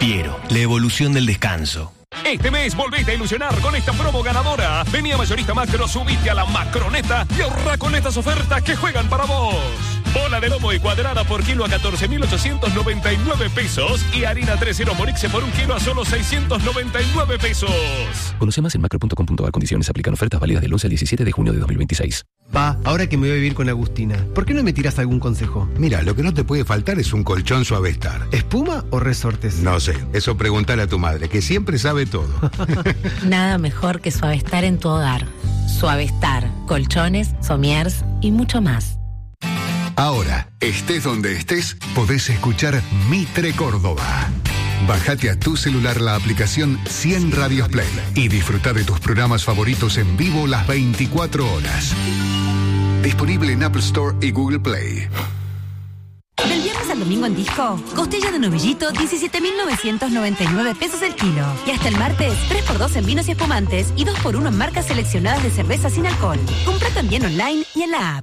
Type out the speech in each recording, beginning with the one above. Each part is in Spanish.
Fiero, la evolución del descanso. Este mes volvete a ilusionar con esta promo ganadora. Vení a Mayorista Macro, subite a la Macroneta y ahorra con estas ofertas que juegan para vos. Bola de lomo y cuadrada por kilo a 14.899 pesos y harina 3.0 Morixe por un kilo a solo 699 pesos. Conoce más en macro.com.ar. Condiciones aplican. Ofertas válidas del 11 al 17 de junio de 2026. Pa, ahora que me voy a vivir con Agustina, ¿por qué no me tiras algún consejo? Mira, lo que no te puede faltar es un colchón Suavestar. ¿Espuma o resortes? No sé, eso preguntale a tu madre, que siempre sabe todo. Nada mejor que Suavestar en tu hogar. Suavestar, colchones, somiers y mucho más. Ahora, estés donde estés, podés escuchar Mitre Córdoba. Bájate a tu celular la aplicación 100 Radios Play y disfruta de tus programas favoritos en vivo las 24 horas. Disponible en Apple Store y Google Play. Del viernes al domingo en Disco, costilla de novillito, 17.999 pesos el kilo. Y hasta el martes, 3x2 en vinos y espumantes y 2x1 en marcas seleccionadas de cerveza sin alcohol. Compra también online y en la app.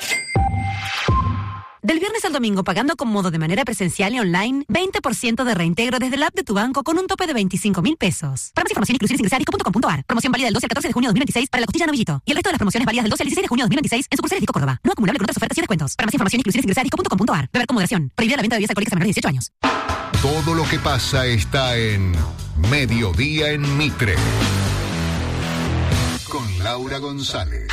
Del viernes al domingo, pagando con modo de manera presencial y online, 20% de reintegro desde la app de tu banco con un tope de 25.000 pesos. Para más información, inclusiones ingresa a disco.com.ar. Promoción válida del 12 al 14 de junio de 2026 para la costilla de novillito. Y el resto de las promociones válidas del 12 al 16 de junio de 2026 en sucursales Disco Córdoba. No acumulable con otras ofertas y descuentos. Para más información, inclusiones ingresa a disco.com.ar. Beber con moderación. Prohibida la venta de bebidas alcohólicas a menores de 18 años. Todo lo que pasa está en Mediodía en Mitre. Con Laura González.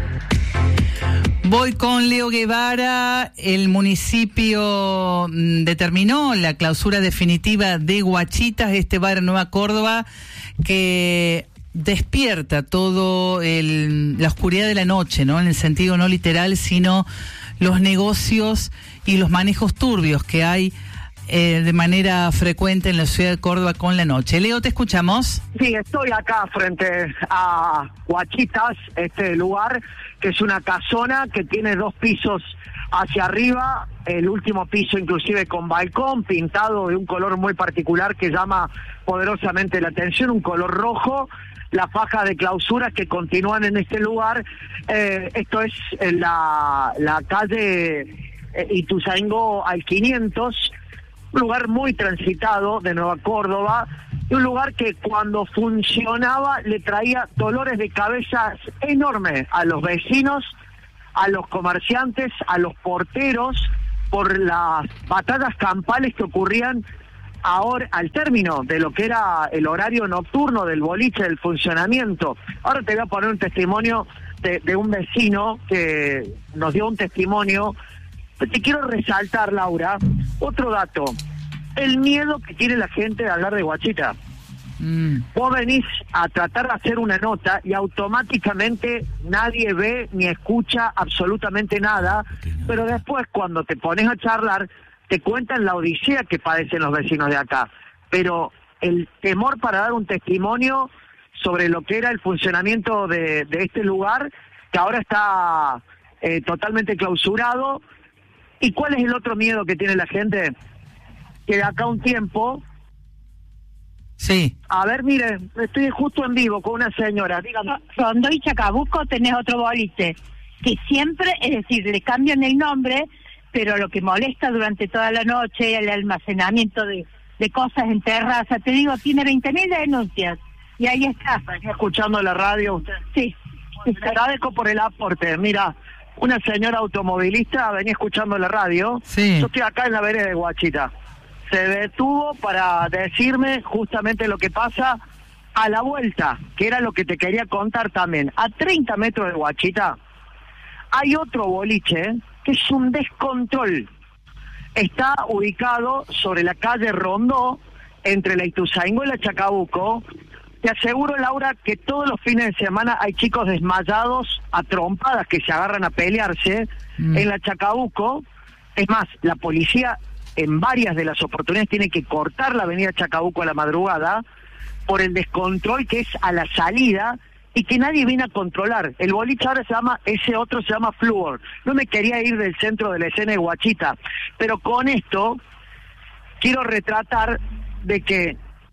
Voy con Leo Guevara. El municipio determinó la clausura definitiva de Guachitas, este bar en Nueva Córdoba, que despierta todo la oscuridad de la noche, ¿no? En el sentido no literal, sino los negocios y los manejos turbios que hay de manera frecuente en la ciudad de Córdoba con la noche. Leo, te escuchamos. Sí, estoy acá frente a Guachitas, este lugar que es una casona que tiene 2 pisos hacia arriba, el último piso inclusive con balcón pintado de un color muy particular que llama poderosamente la atención, un color rojo. Las fajas de clausura que continúan en este lugar, esto es la calle Ituzaingó al 500, un lugar muy transitado de Nueva Córdoba, y un lugar que cuando funcionaba le traía dolores de cabeza enormes a los vecinos, a los comerciantes, a los porteros, por las batallas campales que ocurrían ahora al término de lo que era el horario nocturno del boliche, del funcionamiento. Ahora te voy a poner un testimonio de un vecino que nos dio un testimonio. Te quiero resaltar, Laura, otro dato. El miedo que tiene la gente de hablar de Guachita. Vos venís a tratar de hacer una nota y automáticamente nadie ve ni escucha absolutamente nada, pero después cuando te pones a charlar te cuentan la odisea que padecen los vecinos de acá. Pero el temor para dar un testimonio sobre lo que era el funcionamiento de este lugar, que ahora está totalmente clausurado. ¿Y cuál es el otro miedo que tiene la gente? Que de acá a un tiempo... Sí. A ver, mire, estoy justo en vivo con una señora, dígame. Rondó y Chacabuco tenés otro boliche, que siempre, es decir, le cambian el nombre, pero lo que molesta durante toda la noche, el almacenamiento de cosas en terraza, te digo, tiene 20.000 denuncias, y ahí está. ¿Está escuchando la radio usted? Sí. Te agradezco por el aporte, mira... Una señora automovilista venía escuchando la radio. Sí. Yo estoy acá en la vereda de Guachita. Se detuvo para decirme justamente lo que pasa a la vuelta, que era lo que te quería contar también. A 30 metros de Guachita hay otro boliche que es un descontrol. Está ubicado sobre la calle Rondó, entre la Ituzaingó y la Chacabuco. Te aseguro, Laura, que todos los fines de semana hay chicos desmayados a trompadas que se agarran a pelearse en la Chacabuco. Es más, la policía en varias de las oportunidades tiene que cortar la avenida Chacabuco a la madrugada por el descontrol que es a la salida y que nadie viene a controlar. El boliche ahora ese otro se llama Fluor. No me quería ir del centro de la escena de Guachita, pero con esto quiero retratar de que...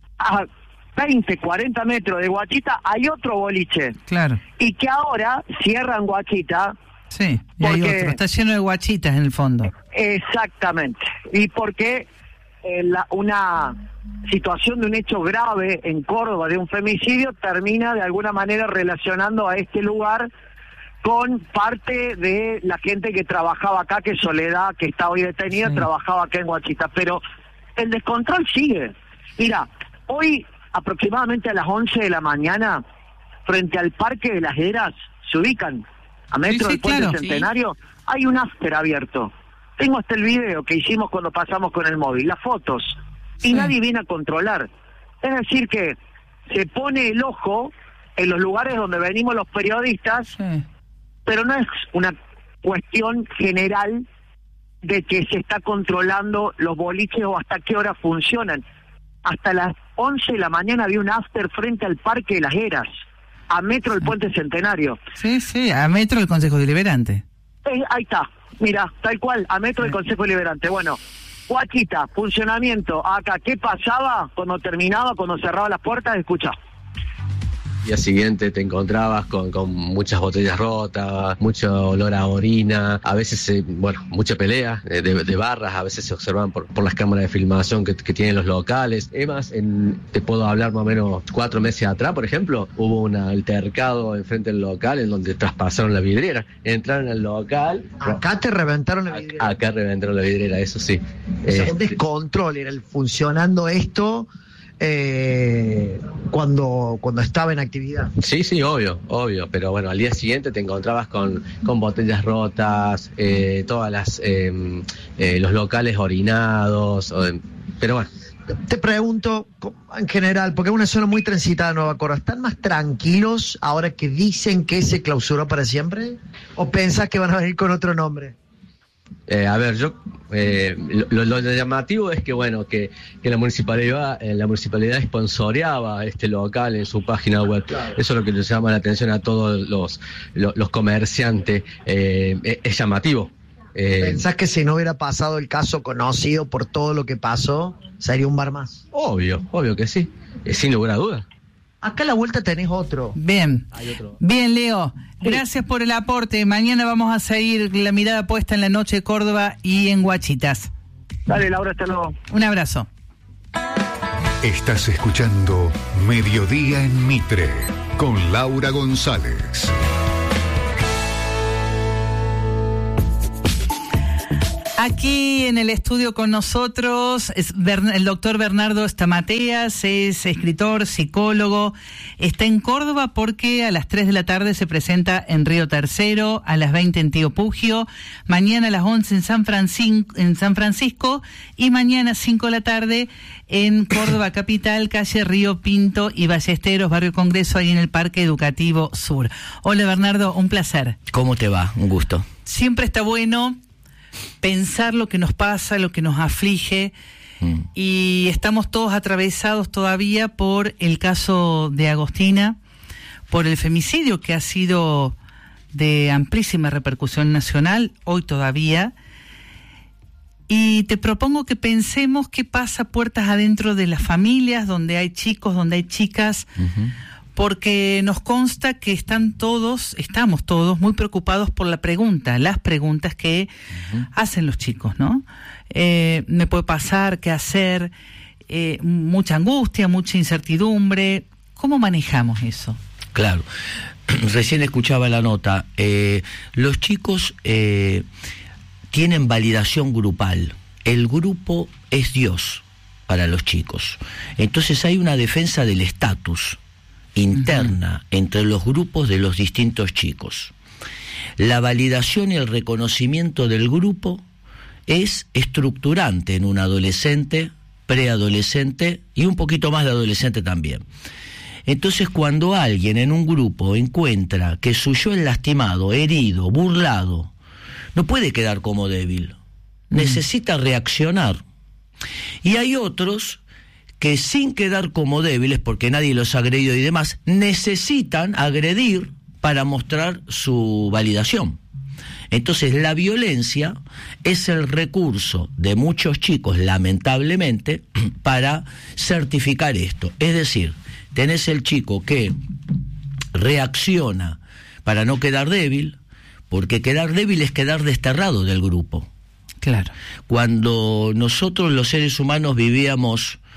20, 40 metros de Guachita hay otro boliche. Claro. Y que ahora cierran Guachita. Sí, y hay otro. Está lleno de guachitas en el fondo. Exactamente. Y porque una situación de un hecho grave en Córdoba, de un femicidio, termina de alguna manera relacionando a este lugar con parte de la gente que trabajaba acá, que Soledad, que está hoy detenida, trabajaba acá en Huachitas. Pero el descontrol sigue. Mira, hoy aproximadamente a las 11 de la mañana, frente al Parque de las Heras, se ubican a metro del Puente Centenario, hay un after abierto. Tengo hasta el video que hicimos cuando pasamos con el móvil, las fotos, y nadie viene a controlar. Es decir que se pone el ojo en los lugares donde venimos los periodistas, pero no es una cuestión general de que se está controlando los boliches o hasta qué hora funcionan. Hasta las 11 de la mañana había un after frente al Parque de las Heras, a metro del Puente Centenario. Sí, a metro del Consejo Deliberante. Ahí está, mira, tal cual, a metro del Consejo Deliberante. Bueno, Huachita, funcionamiento, acá, ¿qué pasaba cuando terminaba, cuando cerraba las puertas? Escucha. Día siguiente te encontrabas con muchas botellas rotas, mucho olor a orina, a veces, mucha pelea de barras, a veces se observan por las cámaras de filmación que tienen los locales. Además, te puedo hablar más o menos 4 meses atrás, por ejemplo, hubo un altercado enfrente del local en donde traspasaron la vidriera, entraron al local. Acá te reventaron la vidriera. Acá reventaron la vidriera, eso sí. O sea, un descontrol, era funcionando esto cuando estaba en actividad. Sí, obvio, pero bueno, al día siguiente te encontrabas con botellas rotas, todas los locales orinados, pero bueno. Te pregunto, en general, porque es una zona muy transitada de Nueva Córdoba, ¿están más tranquilos ahora que dicen que se clausuró para siempre? ¿O pensás que van a venir con otro nombre? A ver, yo lo llamativo es que la municipalidad sponsoreaba este local en su página web. Claro. Eso es lo que les llama la atención a todos los comerciantes. Es llamativo. ¿Pensás que si no hubiera pasado el caso conocido por todo lo que pasó, sería un bar más? Obvio que sí, sin lugar a dudas. Acá a la vuelta tenés otro. Bien. Hay otro. Bien, Leo. Gracias por el aporte. Mañana vamos a seguir la mirada puesta en la noche de Córdoba y en Huachitas. Dale, Laura, hasta luego. Un abrazo. Estás escuchando Mediodía en Mitre con Laura González. Aquí en el estudio con nosotros es el doctor Bernardo Stamateas, es escritor, psicólogo, está en Córdoba porque a las 3 de la tarde se presenta en Río Tercero, a las 20 en Tío Pugio, mañana a las 11 en San Francisco y mañana a 5 de la tarde en Córdoba Capital, calle Río Pinto y Ballesteros, Barrio Congreso, ahí en el Parque Educativo Sur. Hola Bernardo, un placer. ¿Cómo te va? Un gusto. Siempre está bueno pensar lo que nos pasa, lo que nos aflige, y estamos todos atravesados todavía por el caso de Agostina, por el femicidio que ha sido de amplísima repercusión nacional, hoy todavía, y te propongo que pensemos qué pasa puertas adentro de las familias, donde hay chicos, donde hay chicas, porque nos consta que estamos todos muy preocupados por las preguntas que hacen los chicos, ¿no? ¿Me puede pasar? ¿Qué hacer? Mucha angustia, mucha incertidumbre. ¿Cómo manejamos eso? Claro. Recién escuchaba la nota. Los chicos tienen validación grupal. El grupo es Dios para los chicos. Entonces hay una defensa del estatus interna entre los grupos de los distintos chicos. La validación y el reconocimiento del grupo es estructurante en un adolescente, preadolescente y un poquito más de adolescente también. Entonces, cuando alguien en un grupo encuentra que su yo es lastimado, herido, burlado, no puede quedar como débil, necesita reaccionar. Y hay otros que sin quedar como débiles, porque nadie los agredió y demás, necesitan agredir para mostrar su validación. Entonces la violencia es el recurso de muchos chicos, lamentablemente, para certificar esto. Es decir, tenés el chico que reacciona para no quedar débil, porque quedar débil es quedar desterrado del grupo. Claro. Cuando nosotros los seres humanos vivíamos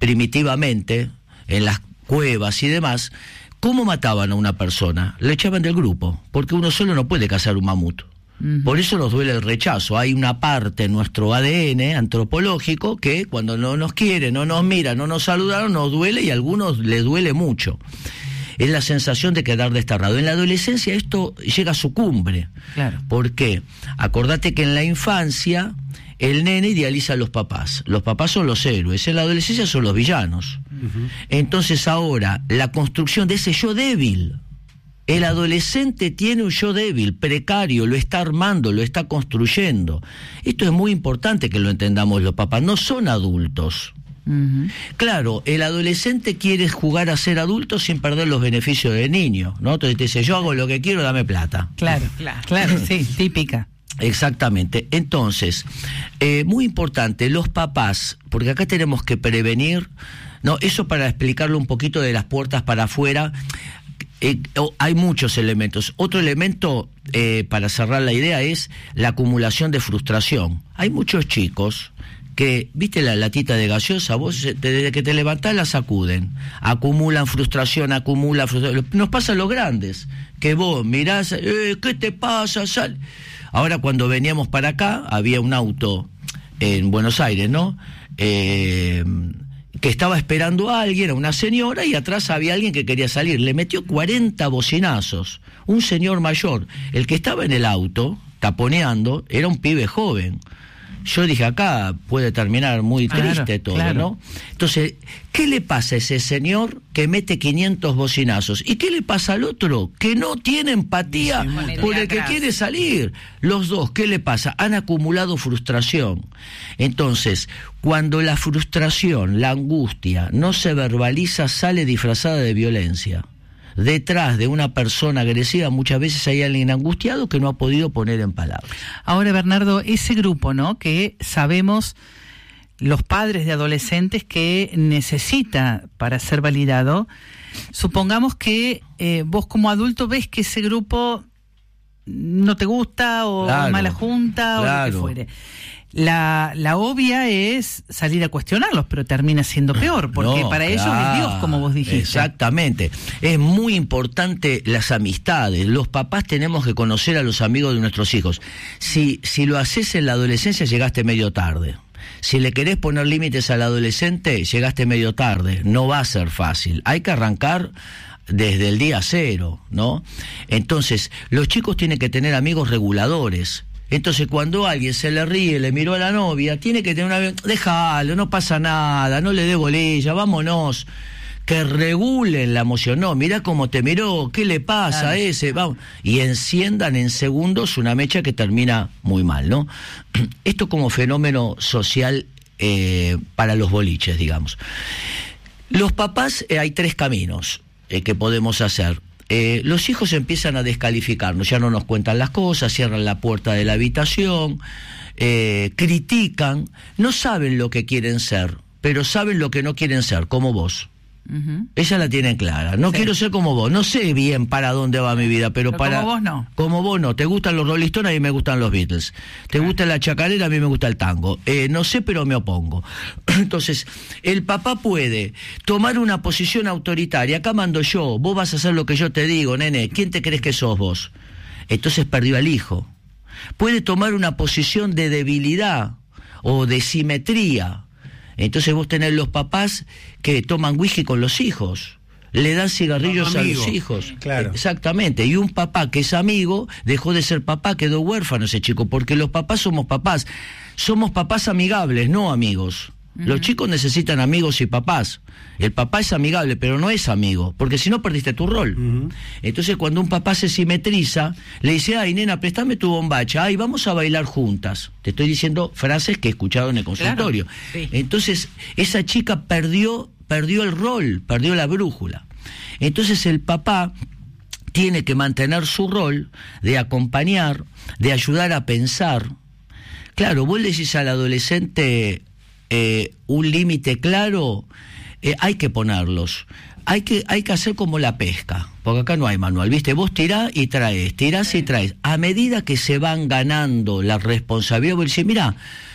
primitivamente, en las cuevas y demás, ¿cómo mataban a una persona? Le echaban del grupo, porque uno solo no puede cazar un mamut. Por eso nos duele el rechazo. Hay una parte en nuestro ADN antropológico que cuando no nos quiere, no nos mira, no nos saludaron, nos duele y a algunos les duele mucho. Es la sensación de quedar desterrado. En la adolescencia esto llega a su cumbre. Claro. ¿Por qué? Acordate que en la infancia el nene idealiza a los papás. Los papás son los héroes, en la adolescencia son los villanos. Entonces ahora, la construcción de ese yo débil. El adolescente tiene un yo débil, precario, lo está armando, lo está construyendo. Esto es muy importante que lo entendamos los papás, no son adultos. Claro, el adolescente quiere jugar a ser adulto sin perder los beneficios de niño, ¿no? Entonces te dice, yo hago lo que quiero, dame plata. Claro, sí, típica. Exactamente. Entonces, muy importante, los papás, porque acá tenemos que prevenir, no, eso para explicarlo un poquito de las puertas para afuera. Hay muchos elementos. Otro elemento, para cerrar la idea, es la acumulación de frustración. Hay muchos chicos que, ¿viste la latita de gaseosa? Vos desde que te levantás la sacuden. Acumulan frustración. Nos pasa a los grandes, que vos mirás, ¿qué te pasa? Sal. Ahora cuando veníamos para acá, había un auto en Buenos Aires, ¿no? Que estaba esperando a alguien, a una señora, y atrás había alguien que quería salir. Le metió 40 bocinazos. Un señor mayor. El que estaba en el auto, taponeando, era un pibe joven. Yo dije, acá puede terminar muy triste todo, claro. ¿No? Entonces, ¿qué le pasa a ese señor que mete 500 bocinazos? ¿Y qué le pasa al otro? Que no tiene empatía por el que quiere salir. Los dos, ¿qué le pasa? Han acumulado frustración. Entonces, cuando la frustración, la angustia, no se verbaliza, sale disfrazada de violencia. Detrás de una persona agresiva muchas veces hay alguien angustiado que no ha podido poner en palabras. Ahora, Bernardo, ese grupo, ¿no?, que sabemos los padres de adolescentes que necesita para ser validado, supongamos que vos como adulto ves que ese grupo no te gusta o mala junta o lo que fuere. La obvia es salir a cuestionarlos, pero termina siendo peor, porque para ellos es Dios, como vos dijiste. Exactamente. Es muy importante las amistades. Los papás tenemos que conocer a los amigos de nuestros hijos. Si lo haces en la adolescencia, llegaste medio tarde. Si le querés poner límites al adolescente, llegaste medio tarde. No va a ser fácil. Hay que arrancar desde el día cero, ¿no? Entonces, los chicos tienen que tener amigos reguladores. Entonces, cuando alguien se le ríe, le miró a la novia, tiene que tener una... Déjalo, no pasa nada, no le dé bolilla, vámonos. Que regulen la emoción. No, mirá cómo te miró, ¿qué le pasa a ese? Vamos. Y enciendan en segundos una mecha que termina muy mal, ¿no? Esto como fenómeno social para los boliches, digamos. Los papás, hay 3 caminos que podemos hacer. Los hijos empiezan a descalificarnos, ya no nos cuentan las cosas, cierran la puerta de la habitación, critican, no saben lo que quieren ser, pero saben lo que no quieren ser, como vos. Ella la tienen clara. No quiero ser como vos. No sé bien para dónde va mi vida, pero para... Como vos no. Como vos no. Te gustan los Rolling Stones, a mí me gustan los Beatles. Te gusta la chacarera, a mí me gusta el tango. No sé, pero me opongo. Entonces, el papá puede tomar una posición autoritaria. Acá mando yo. Vos vas a hacer lo que yo te digo, nene. ¿Quién te crees que sos vos? Entonces perdió al hijo. Puede tomar una posición de debilidad o de simetría. Entonces vos tenés los papás que toman whisky con los hijos, le dan cigarrillos a los hijos. Claro. Exactamente. Y un papá que es amigo dejó de ser papá, quedó huérfano ese chico, porque los papás somos papás amigables, no amigos. Los chicos necesitan amigos y papás. El papá es amigable, pero no es amigo, porque si no perdiste tu rol. Entonces cuando un papá se simetriza, le dice, ay nena, préstame tu bombacha, ay, vamos a bailar juntas. Te estoy diciendo frases que he escuchado en el consultorio. Claro, sí. Entonces esa chica perdió el rol, perdió la brújula. Entonces el papá tiene que mantener su rol de acompañar, de ayudar a pensar. Claro, vos le decís al adolescente un límite claro, hay que ponerlos. Hay que hacer como la pesca, porque acá no hay manual, ¿viste? Vos tirás y traes, tirás y traes. A medida que se van ganando la responsabilidad, vos decís, mirá,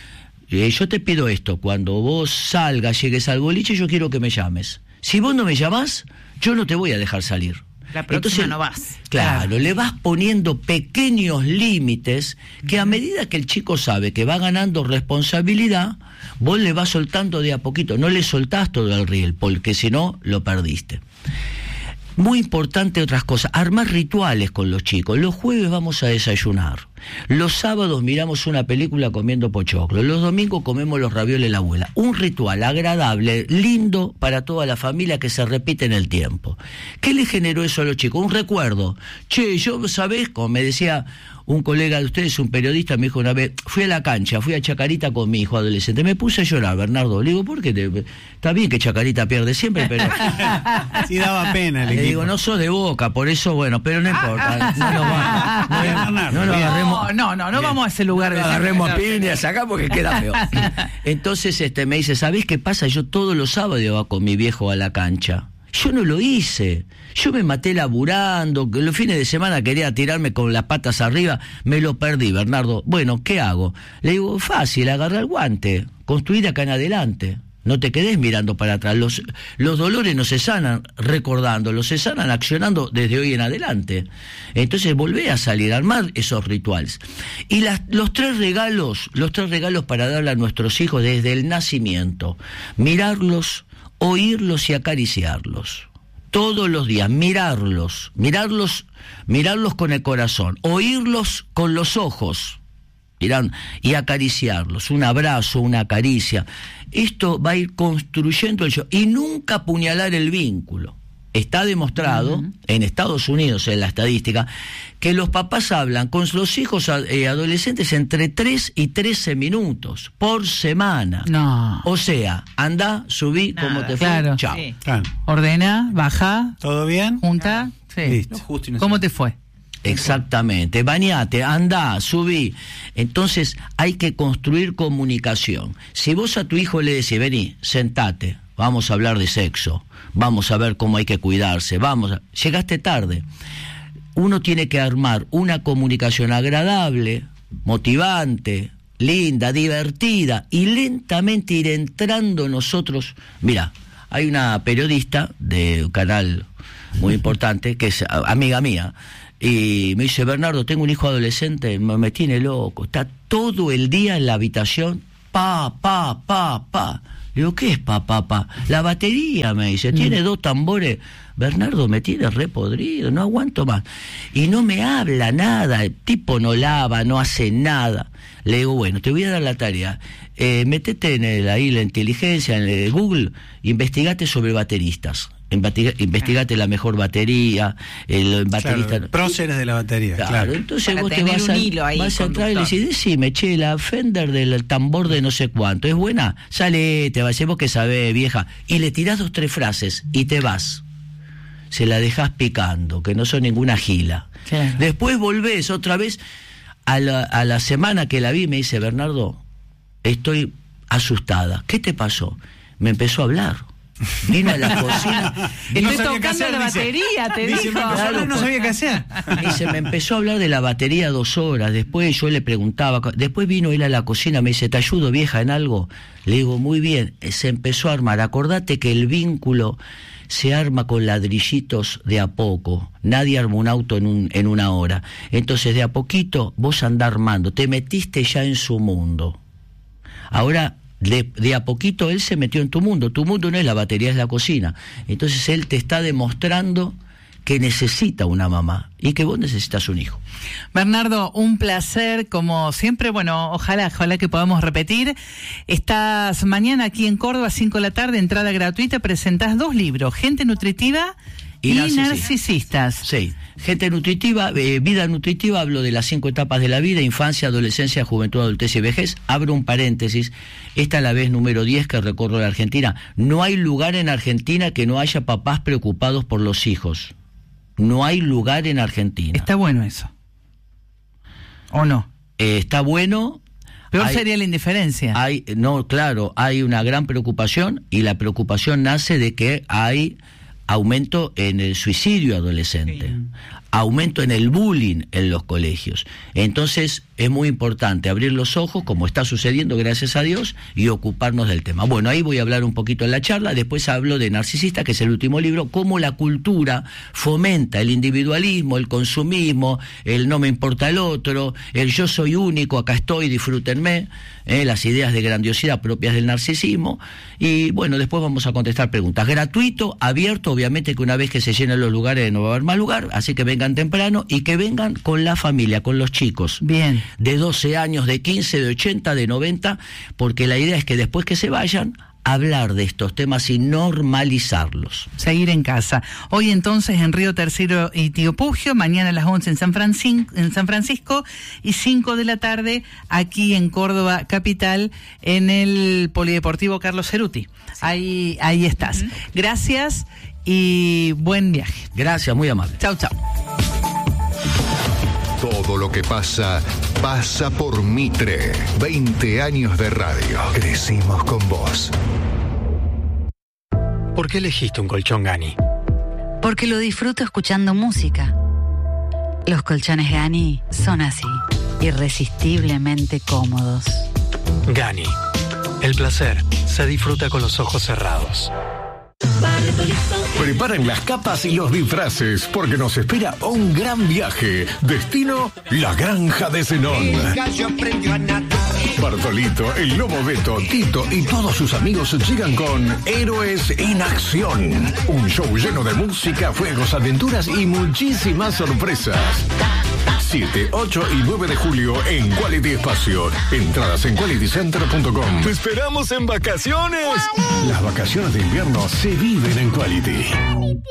yo te pido esto, cuando vos salgas, llegues al boliche, yo quiero que me llames. Si vos no me llamás, yo no te voy a dejar salir. La próxima no vas. Claro, le vas poniendo pequeños límites que a medida que el chico sabe que va ganando responsabilidad, vos le vas soltando de a poquito. No le soltás todo el riel, porque si no, lo perdiste. Muy importante otras cosas, armar rituales con los chicos. Los jueves vamos a desayunar. Los sábados miramos una película comiendo pochoclo. Los domingos comemos los ravioles de la abuela. Un ritual agradable, lindo para toda la familia que se repite en el tiempo. ¿Qué le generó eso a los chicos? Un recuerdo. Che, yo, ¿sabés? Como me decía un colega de ustedes, un periodista, me dijo una vez, fui a la cancha, fui a Chacarita con mi hijo adolescente. Me puse a llorar, Bernardo. Le digo, ¿por qué? Está bien que Chacarita pierde siempre, pero... Sí daba pena el equipo. Le digo, no sos de Boca, por eso, bueno, pero no importa. No lo agarremos. No vamos a ese lugar. No agarremos piñas acá porque queda feo. Entonces me dice, ¿sabés qué pasa? Yo todos los sábados iba con mi viejo a la cancha. Yo no lo hice. Yo me maté laburando, que los fines de semana quería tirarme con las patas arriba, me lo perdí, Bernardo. Bueno, ¿qué hago? Le digo, fácil, agarra el guante, construir acá en adelante. No te quedes mirando para atrás. Los dolores no se sanan recordando, se sanan accionando desde hoy en adelante. Entonces volvé a salir, a armar esos rituales. Y los tres regalos para darle a nuestros hijos desde el nacimiento: mirarlos, oírlos y acariciarlos. Todos los días, mirarlos con el corazón, oírlos con los ojos, y acariciarlos, un abrazo, una caricia. Esto va a ir construyendo el yo, y nunca apuñalar el vínculo. Está demostrado en Estados Unidos, en la estadística, que los papás hablan con los hijos adolescentes entre 3 y 13 minutos por semana. No. O sea, anda, subí, como te fue, claro. Chao. Sí. Ordena, baja. ¿Todo bien? Junta. Sí. Listo. ¿Cómo te fue? Exactamente, bañate, andá, subí. Entonces hay que construir comunicación. Si vos a tu hijo le decís, vení, sentate, vamos a hablar de sexo, vamos a ver cómo hay que cuidarse, llegaste tarde. Uno tiene que armar una comunicación agradable, motivante, linda, divertida, y lentamente ir entrando nosotros. Mira, hay una periodista de un canal muy importante que es amiga mía, y me dice, Bernardo, tengo un hijo adolescente, me tiene loco, está todo el día en la habitación, pa. Le digo, ¿qué es pa? La batería, me dice, tiene 2 tambores. Bernardo, me tiene repodrido, no aguanto más. Y no me habla nada, el tipo no lava, no hace nada. Le digo, bueno, te voy a dar la tarea. Métete ahí la inteligencia, en el Google, investigate sobre bateristas. Investigate la mejor batería, el baterista. Claro, próceres de la batería. Claro. Entonces vos te vas a entrar y le decís, decime, che, la Fender del tambor de no sé cuánto, ¿es buena? Sale, te va a decir, vos que sabés, vieja. Y le tirás 2, 3 frases y te vas. Se la dejás picando, que no son ninguna gila. Claro. Después volvés otra vez, a la semana que la vi, me dice, Bernardo, estoy asustada. ¿Qué te pasó? Me empezó a hablar. Vino a la cocina. Estoy tocando la batería, te dijo. Claro, no sabía qué hacer. Dice, me empezó a hablar de la batería 2 horas. Después yo le preguntaba. Después vino él a la cocina, me dice, ¿te ayudo, vieja, en algo? Le digo, muy bien. Se empezó a armar. Acordate que el vínculo se arma con ladrillitos de a poco. Nadie arma un auto en una hora. Entonces, de a poquito, vos andás armando. Te metiste ya en su mundo. Ahora, de a poquito él se metió en tu mundo. Tu mundo no es la batería, es la cocina. Entonces él te está demostrando que necesita una mamá y que vos necesitas un hijo. Bernardo, un placer como siempre. Bueno, ojalá que podamos repetir. Estás mañana aquí en Córdoba, 5 de la tarde, entrada gratuita. Presentás 2 libros, Gente Nutritiva y Narcisistas. Sí, Gente Nutritiva, Vida Nutritiva, hablo de las 5 etapas de la vida: infancia, adolescencia, juventud, adultez y vejez. Abro un paréntesis, esta es la vez número 10 que recorro la Argentina. No hay lugar en Argentina que no haya papás preocupados por los hijos. No hay lugar en Argentina. Está bueno eso, ¿o no? Está bueno. Peor sería la indiferencia. Claro, hay una gran preocupación, y la preocupación nace de que hay aumento en el suicidio adolescente, aumento en el bullying en los colegios. Entonces es muy importante abrir los ojos, como está sucediendo, gracias a Dios, y ocuparnos del tema. Bueno, ahí voy a hablar un poquito en la charla, después hablo de Narcisista, que es el último libro, cómo la cultura fomenta el individualismo, el consumismo, el no me importa el otro, el yo soy único, acá estoy, disfrútenme, las ideas de grandiosidad propias del narcisismo. Y bueno, después vamos a contestar preguntas. Gratuito, abierto, obviamente que una vez que se llenen los lugares no va a haber más lugar, así que vengan temprano y que vengan con la familia, con los chicos. Bien. De 12 años, de 15, de 80, de 90, porque la idea es que después que se vayan, hablar de estos temas y normalizarlos. Seguir en casa. Hoy entonces en Río Tercero y Tío Pugio, mañana a las 11 en San Francisco y 5 de la tarde aquí en Córdoba capital en el Polideportivo Carlos Cerruti. Sí. Ahí estás. Gracias y buen viaje. Gracias, muy amable. Chau, chau. Todo lo que pasa, pasa por Mitre. 20 años de radio. Crecimos con vos. ¿Por qué elegiste un colchón Gani? Porque lo disfruto escuchando música. Los colchones Gani son así, irresistiblemente cómodos. Gani. El placer se disfruta con los ojos cerrados. Preparen las capas y los disfraces porque nos espera un gran viaje. Destino, la granja de Zenón. Bartolito, el Lobo Beto, Tito y todos sus amigos llegan con Héroes en Acción. Un show lleno de música, fuegos, aventuras y muchísimas sorpresas. 7, 8 y 9 de julio en Quality Espacio. Entradas en qualitycenter.com. ¡Te esperamos en vacaciones! Las vacaciones de invierno se viven en Quality.